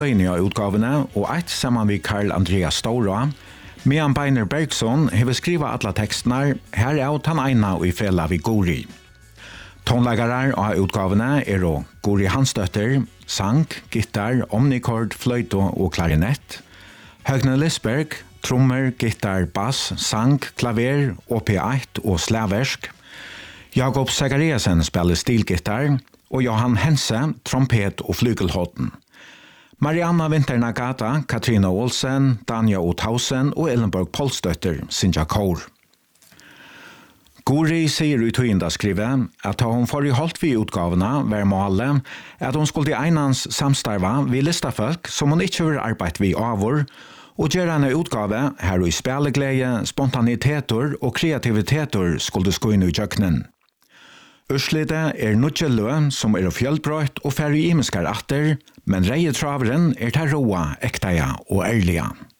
Nya utgavene og ett sammen med Karl Andreas Stora. Medan Beiner Bergson har skrivet alle tekstene, her er han ena og i fela vid Gori. Tonleggere av utgavene er Gori Hansdøtter, sang, gitar, omnikord, fløyte og klarinett. Høgne Lisberg, trommer, gitar, bass, sang, klaver, OP1 og slaversk. Jakob Zachariasen spiller stilgitar, og Johan Hense, trompet og flygelhåten. Marianna Winternagata, Katrina Olsen, Danja Othausen og Ellenborg Polstøtter, Sinja Kår. Gori sier ut høynda skrive at da hun får i holdt vi utgavene hver måle, at hun skulle einans samstarva vi listafolk som hun ikke vil arbeide vi avår, og gjøre en utgave her i spilleglede, spontaniteter og kreativiteter skulle sko inn i jøknen. Urslidet er nødgjellø som er fjellbrøyt og færre imiskar atter, men reietraveren er til roa, ekteja og ærlige.